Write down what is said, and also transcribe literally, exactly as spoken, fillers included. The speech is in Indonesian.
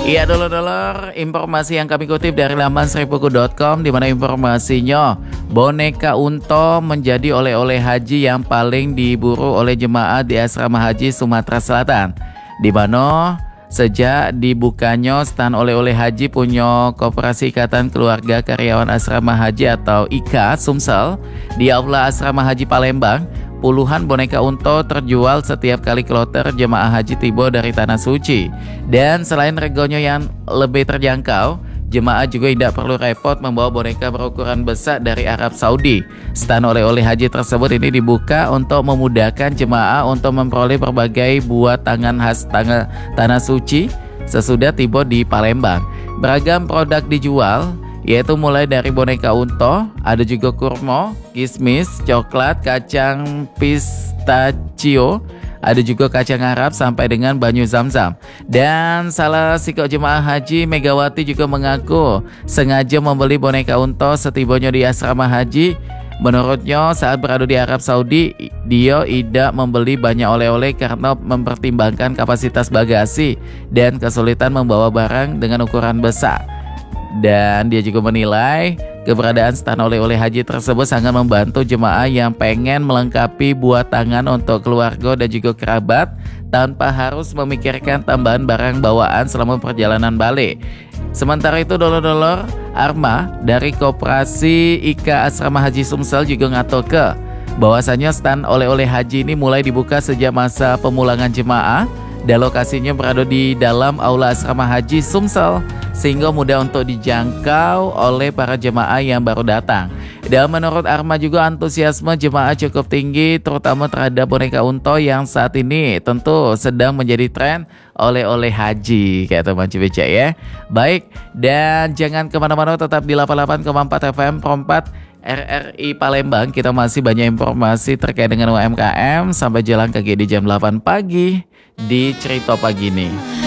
Iya dulur-dulur, informasi yang kami kutip dari laman seribuku dot com, di mana informasinya boneka unta menjadi oleh-oleh haji yang paling diburu oleh jemaah di asrama haji Sumatera Selatan, di mana sejak dibukanya stand oleh-oleh haji punya Koperasi Ikatan Keluarga Karyawan Asrama Haji atau I K A Sumsel di Aula Asrama Haji Palembang, puluhan boneka unta terjual setiap kali kloter jemaah haji tiba dari Tanah Suci. Dan selain regonya yang lebih terjangkau, jemaah juga tidak perlu repot membawa boneka berukuran besar dari Arab Saudi. Stand oleh-oleh haji tersebut ini dibuka untuk memudahkan jemaah untuk memperoleh berbagai buah tangan khas tanah, tanah suci sesudah tiba di Palembang. Beragam produk dijual, yaitu mulai dari boneka unta, ada juga kurma, kismis, coklat, kacang pistachio, ada juga kacang Arab sampai dengan banyu zam-zam. Dan salah sikok jemaah haji Megawati juga mengaku sengaja membeli boneka unta setibanya di asrama haji. Menurutnya saat berada di Arab Saudi, dia tidak membeli banyak oleh-oleh karena mempertimbangkan kapasitas bagasi dan kesulitan membawa barang dengan ukuran besar. Dan dia juga menilai keberadaan stand oleh-oleh haji tersebut sangat membantu jemaah yang pengen melengkapi buah tangan untuk keluarga dan juga kerabat tanpa harus memikirkan tambahan barang bawaan selama perjalanan balik. Sementara itu dulur-dulur, Arma dari Koperasi I K A Asrama Haji Sumsel juga ngatoke bahwasanya stand oleh-oleh haji ini mulai dibuka sejak masa pemulangan jemaah dan lokasinya berada di dalam Aula Asrama Haji Sumsel, sehingga mudah untuk dijangkau oleh para jemaah yang baru datang. Dan menurut Arma juga antusiasme jemaah cukup tinggi, terutama terhadap boneka unta yang saat ini tentu sedang menjadi tren oleh-oleh haji, kayak teman Cibeca ya. Baik, dan jangan kemana-mana, tetap di delapan puluh delapan koma empat F M Prompat R R I Palembang. Kita masih banyak informasi terkait dengan U M K M sampai jalan kaki di jam delapan pagi di Cerita Pagi nih.